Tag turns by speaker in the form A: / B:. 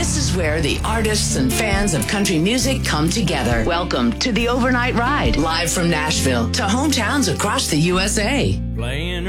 A: This is where the artists and fans of country music come together. Welcome to the Overnight Ride, live from Nashville to hometowns across the USA.
B: Playing